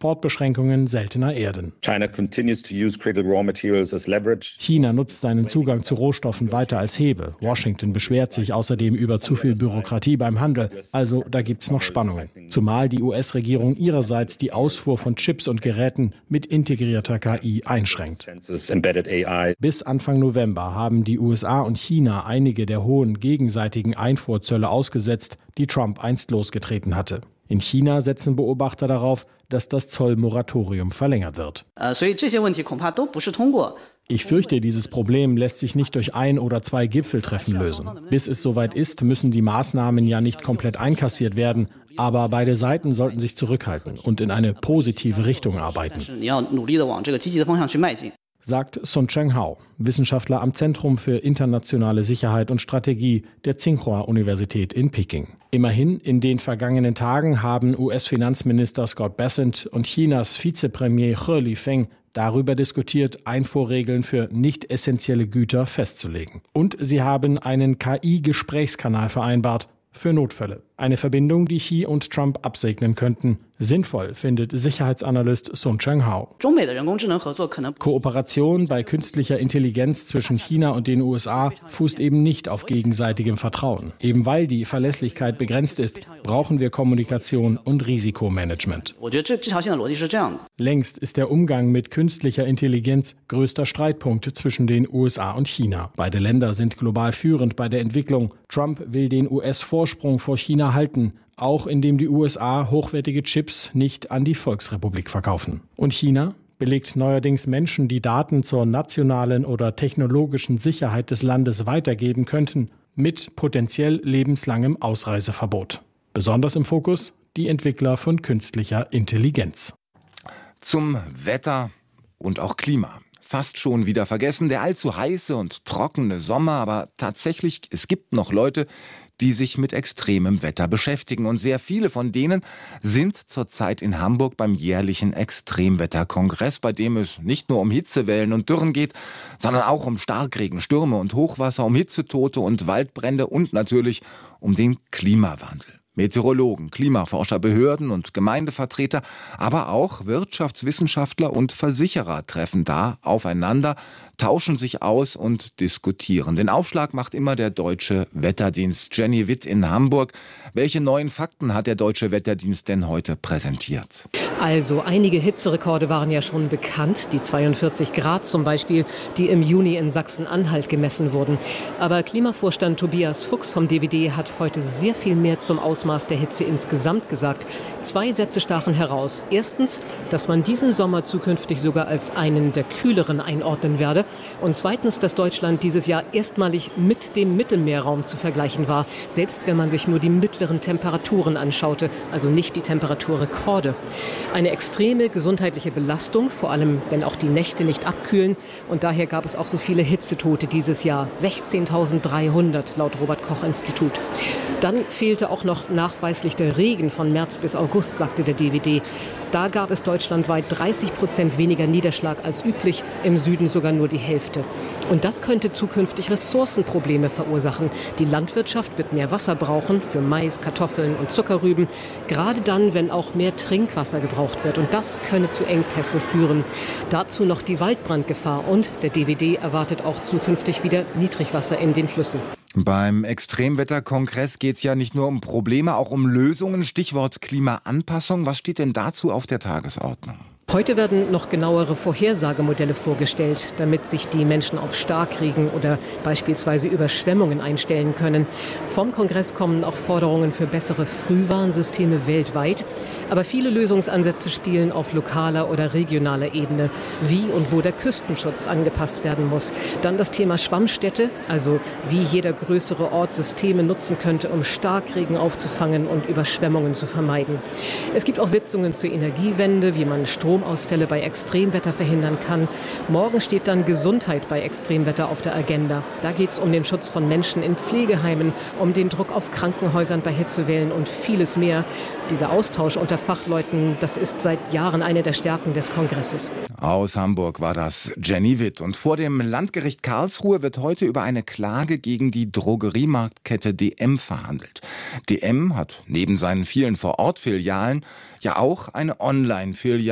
Exportbeschränkungen seltener Erden. China continues to use critical raw materials as leverage. China nutzt seinen Zugang zu Rohstoffen weiter als Hebel. Washington beschwert sich außerdem über zu viel Bürokratie beim Handel. Also da gibt's noch Spannungen. Zumal die US-Regierung ihrerseits die Ausfuhr von Chips und Geräten mit integrierter KI einschränkt. Bis Anfang November haben die USA und China einige der hohen gegenseitigen Einfuhrzölle ausgesetzt, die Trump einst losgetreten hatte. In China setzen Beobachter darauf, dass das Zollmoratorium verlängert wird. Ich fürchte, dieses Problem lässt sich nicht durch 1 oder 2 Gipfeltreffen lösen. Bis es soweit ist, müssen die Maßnahmen ja nicht komplett einkassiert werden, aber beide Seiten sollten sich zurückhalten und in eine positive Richtung arbeiten, sagt Sun Cheng-hao, Wissenschaftler am Zentrum für internationale Sicherheit und Strategie der Tsinghua-Universität in Peking. Immerhin, in den vergangenen Tagen haben US-Finanzminister Scott Bessent und Chinas Vizepremier He Lifeng darüber diskutiert, Einfuhrregeln für nicht essentielle Güter festzulegen. Und sie haben einen KI-Gesprächskanal vereinbart für Notfälle. Eine Verbindung, die Xi und Trump absegnen könnten. Sinnvoll findet Sicherheitsanalyst Sun Cheng-hao. Kooperation bei künstlicher Intelligenz zwischen China und den USA fußt eben nicht auf gegenseitigem Vertrauen. Eben weil die Verlässlichkeit begrenzt ist, brauchen wir Kommunikation und Risikomanagement. Längst ist der Umgang mit künstlicher Intelligenz größter Streitpunkt zwischen den USA und China. Beide Länder sind global führend bei der Entwicklung. Trump will den US-Vorsprung vor China halten, auch indem die USA hochwertige Chips nicht an die Volksrepublik verkaufen. Und China belegt neuerdings Menschen, die Daten zur nationalen oder technologischen Sicherheit des Landes weitergeben könnten, mit potenziell lebenslangem Ausreiseverbot. Besonders im Fokus die Entwickler von künstlicher Intelligenz. Zum Wetter und auch Klima. Fast schon wieder vergessen, der allzu heiße und trockene Sommer, aber tatsächlich, es gibt noch Leute, die sich mit extremem Wetter beschäftigen. Und sehr viele von denen sind zurzeit in Hamburg beim jährlichen Extremwetterkongress, bei dem es nicht nur um Hitzewellen und Dürren geht, sondern auch um Starkregen, Stürme und Hochwasser, um Hitzetote und Waldbrände und natürlich um den Klimawandel. Meteorologen, Klimaforscher, Behörden und Gemeindevertreter, aber auch Wirtschaftswissenschaftler und Versicherer treffen da aufeinander, tauschen sich aus und diskutieren. Den Aufschlag macht immer der Deutsche Wetterdienst. Jenny Witt in Hamburg. Welche neuen Fakten hat der Deutsche Wetterdienst denn heute präsentiert? Also einige Hitzerekorde waren ja schon bekannt, die 42 Grad zum Beispiel, die im Juni in Sachsen-Anhalt gemessen wurden. Aber Klimavorstand Tobias Fuchs vom DWD hat heute sehr viel mehr zum Ausmaß der Hitze insgesamt gesagt. 2 Sätze stachen heraus. Erstens, dass man diesen Sommer zukünftig sogar als einen der kühleren einordnen werde. Und zweitens, dass Deutschland dieses Jahr erstmalig mit dem Mittelmeerraum zu vergleichen war, selbst wenn man sich nur die mittleren Temperaturen anschaute, also nicht die Temperaturrekorde. Eine extreme gesundheitliche Belastung, vor allem wenn auch die Nächte nicht abkühlen. Und daher gab es auch so viele Hitzetote dieses Jahr. 16.300 laut Robert-Koch-Institut. Dann fehlte auch noch nachweislich der Regen von März bis August, sagte der DWD. Da gab es deutschlandweit 30% weniger Niederschlag als üblich, im Süden sogar nur die Hälfte. Und das könnte zukünftig Ressourcenprobleme verursachen. Die Landwirtschaft wird mehr Wasser brauchen für Mais, Kartoffeln und Zuckerrüben, gerade dann, wenn auch mehr Trinkwasser gebraucht wird. Und das könne zu Engpässen führen. Dazu noch die Waldbrandgefahr und der DWD erwartet auch zukünftig wieder Niedrigwasser in den Flüssen. Beim Extremwetterkongress geht es ja nicht nur um Probleme, auch um Lösungen. Stichwort Klimaanpassung. Was steht denn dazu auf der Tagesordnung? Heute werden noch genauere Vorhersagemodelle vorgestellt, damit sich die Menschen auf Starkregen oder beispielsweise Überschwemmungen einstellen können. Vom Kongress kommen auch Forderungen für bessere Frühwarnsysteme weltweit. Aber viele Lösungsansätze spielen auf lokaler oder regionaler Ebene, wie und wo der Küstenschutz angepasst werden muss. Dann das Thema Schwammstädte, also wie jeder größere Ort Systeme nutzen könnte, um Starkregen aufzufangen und Überschwemmungen zu vermeiden. Es gibt auch Sitzungen zur Energiewende, wie man Stromausfälle bei Extremwetter verhindern kann. Morgen steht dann Gesundheit bei Extremwetter auf der Agenda. Da geht es um den Schutz von Menschen in Pflegeheimen, um den Druck auf Krankenhäusern bei Hitzewellen und vieles mehr. Dieser Austausch unter Fachleuten, das ist seit Jahren eine der Stärken des Kongresses. Aus Hamburg war das Jenny Witt. Und vor dem Landgericht Karlsruhe wird heute über eine Klage gegen die Drogeriemarktkette DM verhandelt. DM hat neben seinen vielen Vorortfilialen ja auch eine Online-Filiale